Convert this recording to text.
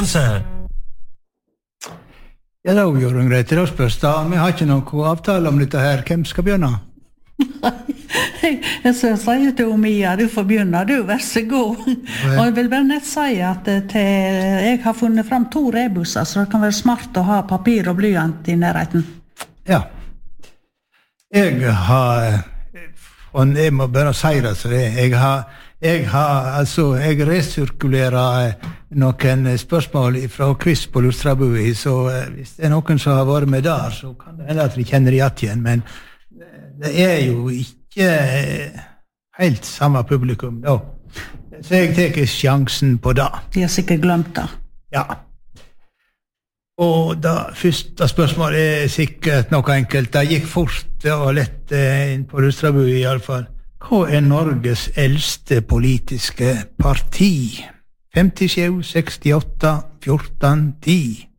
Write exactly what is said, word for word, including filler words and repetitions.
konkurranse. Ja, da gjør hun greit. Da spørs da. Vi har ikke noen avtale om dette her. Hvem skal begynne? Jeg så sier til Mia, du får begynne, du, vær så god. Og jeg vil bare nett si at til, jeg har funnet frem to rebusser, så det kan være smart å ha papir og blyant i nærheten. Ja. Jeg har, og jeg må bare si det, så det, jeg har, jeg har, altså, jeg resirkulerer noen spørsmål fra quiz på Lustrabui, så hvis det er noen som har vært med der, så kan det hende at vi kjenner det igjen, men det er jo ikke helt samme publikum da. Så jeg teker sjansen på det. De har sikkert glemt det. Ja. Og da første spørsmålet er sikkert noe enkelt. Det gikk fort og lett inn på Lustrabui i alle fall. Hva er Norges eldste politiske parti? femtisju, sekstiåtte, fjorten, ti